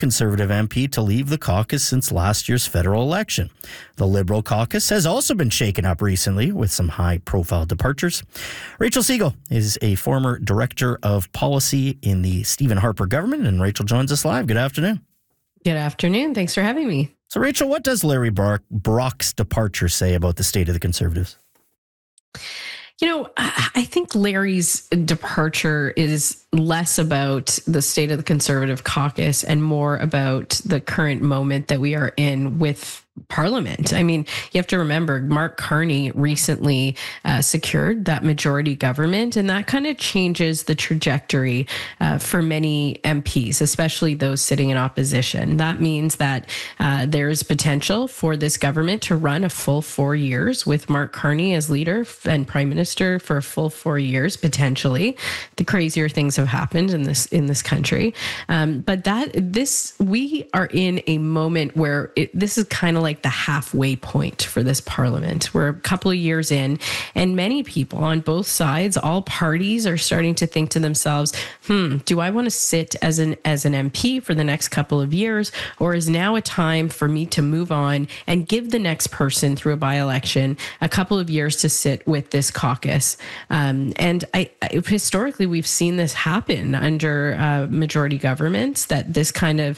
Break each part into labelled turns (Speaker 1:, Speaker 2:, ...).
Speaker 1: Conservative MP to leave the caucus since last year's federal election. The Liberal caucus has also been shaken up recently with some high-profile departures. Rachel Siegel is a former director of policy in the Stephen Harper government, and Rachel joins us live. Good afternoon.
Speaker 2: Good afternoon. Thanks for having me.
Speaker 1: So, Rachel, what does Larry Brock's departure say about the state of the Conservatives?
Speaker 2: You know, I think Larry's departure is less about the state of the Conservative caucus and more about the current moment that we are in with Parliament. I mean, you have to remember Mark Carney recently secured that majority government, and that kind of changes the trajectory for many MPs, especially those sitting in opposition. That means that there's potential for this government to run a full 4 years with Mark Carney as leader and prime minister for a full 4 years, potentially. The crazier things have happened in this country. But we are in a moment where this is kind of like the halfway point for this parliament. We're a couple of years in, and many people on both sides, all parties, are starting to think to themselves, do I want to sit as an MP for the next couple of years, or is now a time for me to move on and give the next person through a by-election a couple of years to sit with this caucus? And historically, we've seen this happen under majority governments, that this kind of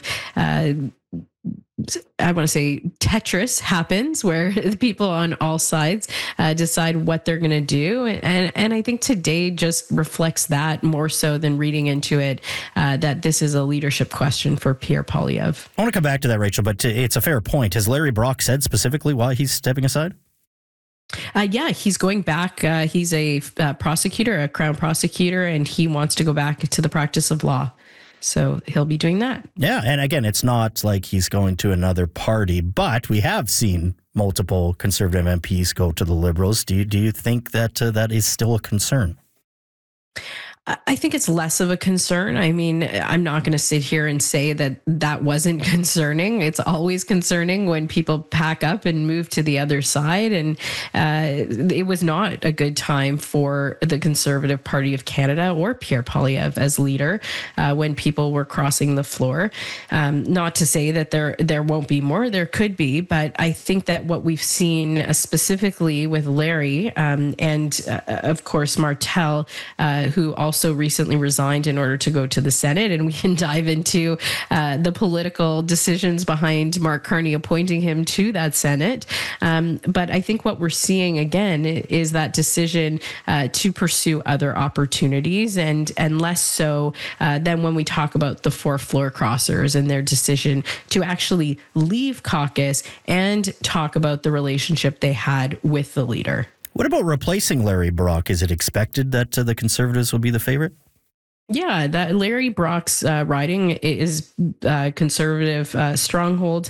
Speaker 2: I want to say Tetris happens, where the people on all sides decide what they're going to do. And I think today just reflects that more so than reading into it, that this is a leadership question for Pierre Poilievre.
Speaker 1: I want to come back to that, Rachel, but it's a fair point. Has Larry Brock said specifically why he's stepping aside?
Speaker 2: Yeah, he's going back. He's a prosecutor, a Crown prosecutor, and he wants to go back to the practice of law. So he'll be doing that. Yeah.
Speaker 1: And again, it's not like he's going to another party, but we have seen multiple Conservative MPs go to the Liberals. Do you think that that is still a concern?
Speaker 2: I think it's less of a concern. I mean, I'm not going to sit here and say that wasn't concerning. It's always concerning when people pack up and move to the other side. And it was not a good time for the Conservative Party of Canada or Pierre Poilievre as leader when people were crossing the floor. Not to say that there won't be more. There could be. But I think that what we've seen specifically with Larry and of course, Martel, who also recently resigned in order to go to the Senate, and we can dive into the political decisions behind Mark Carney appointing him to that Senate. But I think what we're seeing again is that decision to pursue other opportunities, and less so than when we talk about the four floor crossers and their decision to actually leave caucus and talk about the relationship they had with the leader.
Speaker 1: What about replacing Larry Brock? Is it expected that the Conservatives will be the favorite?
Speaker 2: Yeah, that Larry Brock's riding is Conservative stronghold.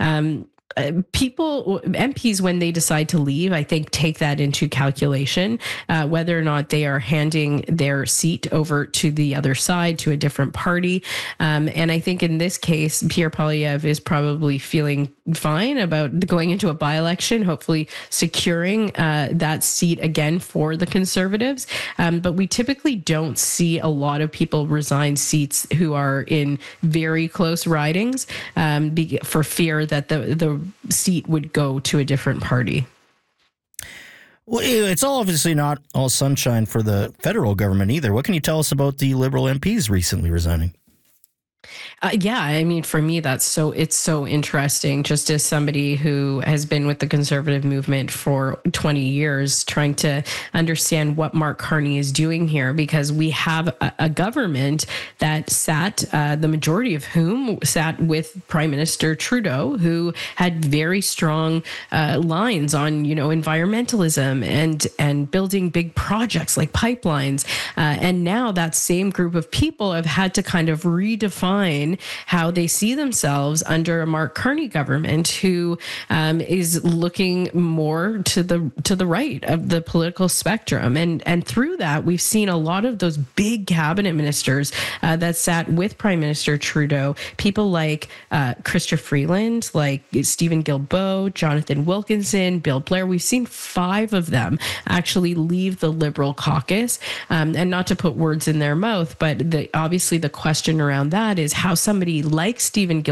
Speaker 2: MPs, when they decide to leave, I think take that into calculation, whether or not they are handing their seat over to the other side, to a different party. And I think in this case, Pierre Poilievre is probably feeling fine about going into a by-election, hopefully securing that seat again for the Conservatives. But we typically don't see a lot of people resign seats who are in very close ridings for fear that the seat would go to a different party.
Speaker 1: Well, it's obviously not all sunshine for the federal government either. What can you tell us about the Liberal MPs recently resigning?
Speaker 2: Yeah, I mean, for me, it's so interesting, just as somebody who has been with the Conservative movement for 20 years, trying to understand what Mark Carney is doing here, because we have a government that the majority of whom sat with Prime Minister Trudeau, who had very strong lines on, environmentalism and building big projects like pipelines. And now that same group of people have had to kind of redefine how they see themselves under a Mark Carney government, who is looking more to the right of the political spectrum. And through that, we've seen a lot of those big cabinet ministers that sat with Prime Minister Trudeau, people like Chrystia Freeland, like Stephen Guilbeault, Jonathan Wilkinson, Bill Blair. We've seen 5 of them actually leave the Liberal caucus. And not to put words in their mouth, but obviously the question around that is how somebody like Stephen Guilbeault